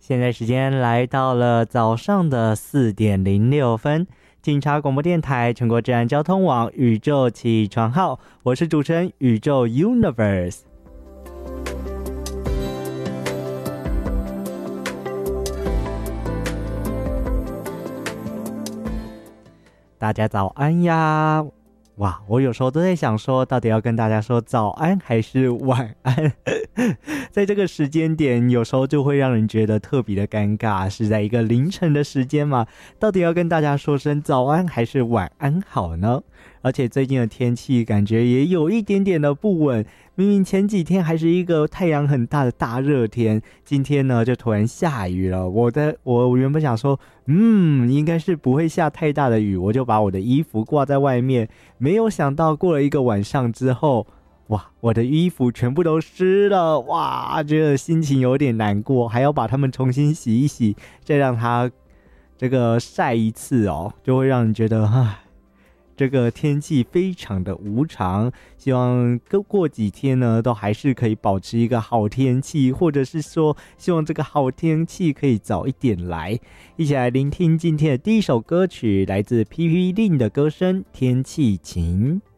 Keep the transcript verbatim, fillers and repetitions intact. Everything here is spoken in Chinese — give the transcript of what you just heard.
现在时间来到了早上的四点零六分，警察广播电台全国治安交通网宇宙起床号，我是主持人宇宙 Universe。大家早安呀！哇，我有时候都在想说，到底要跟大家说早安还是晚安？在这个时间点，有时候就会让人觉得特别的尴尬，是在一个凌晨的时间嘛，到底要跟大家说声早安还是晚安好呢？而且最近的天气感觉也有一点点的不稳，明明前几天还是一个太阳很大的大热天，今天呢就突然下雨了。我的我原本想说，嗯，应该是不会下太大的雨，我就把我的衣服挂在外面，没有想到过了一个晚上之后，哇，我的衣服全部都湿了，哇，觉得心情有点难过，还要把它们重新洗一洗，再让它这个晒一次哦，就会让人觉得唉，这个天气非常的无常，希望过几天呢都还是可以保持一个好天气，或者是说希望这个好天气可以早一点来。一起来聆听今天的第一首歌曲，来自 P P Lin 的歌声《天气晴》。